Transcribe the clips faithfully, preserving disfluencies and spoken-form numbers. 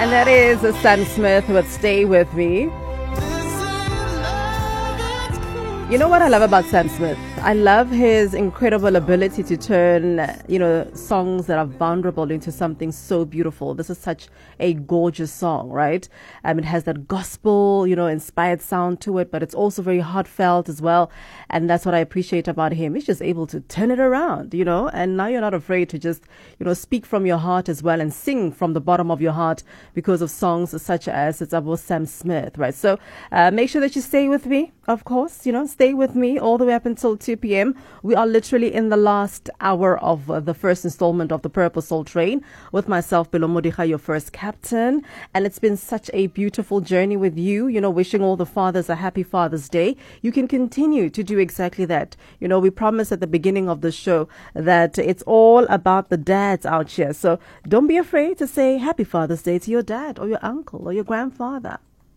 And that is Sam Smith with Stay With Me. You know what I love about Sam Smith? I love his incredible ability to turn, you know, songs that are vulnerable into something so beautiful. This is such a gorgeous song, right? Um, it has that gospel, you know, inspired sound to it, but it's also very heartfelt as well. And that's what I appreciate about him. He's just able to turn it around, you know, and now you're not afraid to just, you know, speak from your heart as well and sing from the bottom of your heart because of songs such as It's About Sam Smith, right? So uh, make sure that you stay with me, of course, you know, stay with me all the way up until two p.m. We are literally in the last hour of uh, the first installment of the Purple Soul Train with myself, Bilo Modiga, your first captain. And it's been such a beautiful journey with you, you know, wishing all the fathers a happy Father's Day. You can continue to do exactly that. You know, we promised at the beginning of the show that it's all about the dads out here. So don't be afraid to say happy Father's Day to your dad or your uncle or your grandfather.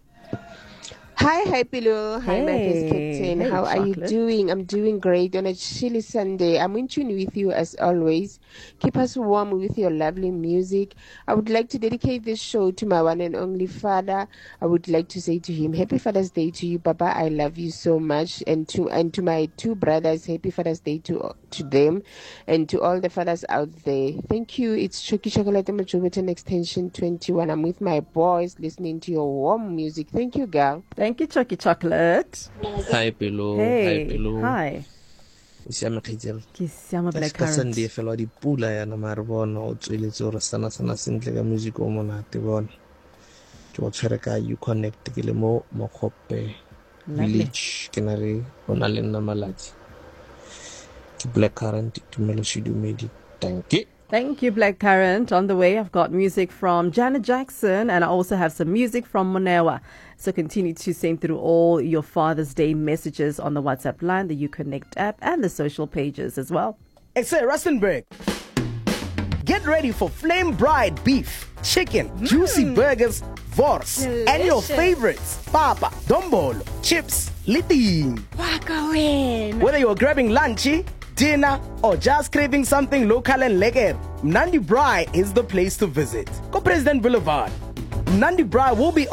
Hi, hi, Pilo. Hi, Hey. my first captain. Hey, How are you chocolate. doing? I'm doing great on a chilly Sunday. I'm in tune with you as always. Keep us warm with your lovely music. I would like to dedicate this show to my one and only father. I would like to say to him, Happy Father's Day to you, Papa. I love you so much. And to and to my two brothers, Happy Father's Day to to them and to all the fathers out there. Thank you. It's Chucky Chocolate Metropolitan Extension twenty-one. I'm with my boys listening to your warm music. Thank you, girl. Thank you, Chucky Chocolate. Hi, Pelo. Hey. Hi, Pelo. Hi. O siame kgaitsedi. Ke siama Ka Black ka Currant. Sunday fela di pula yana mare bona o tsweletse gore sana sana sentle ka music o monate bona. Ke o tshwere ka you connect ke le mo Mokope Lovely. village ke na re bona le nna malatsi. Ke Black Currant Tumelo Shidumedi. Thank you. Thank you, Black Currant. On the way, I've got music from Janet Jackson, and I also have some music from Monewa. So continue to send through all your Father's Day messages on the WhatsApp line, the Uconnect app, and the social pages as well. It's a Rustenburg. Get ready for Flame Bride beef, chicken, juicy burgers, vors, and your favorites, papa, dombolo, chips, liting. Whether you're grabbing lunchy, dinner, or just craving something local and lekker, Mnandi Braai is the place to visit. Go President Boulevard. Mnandi Braai will be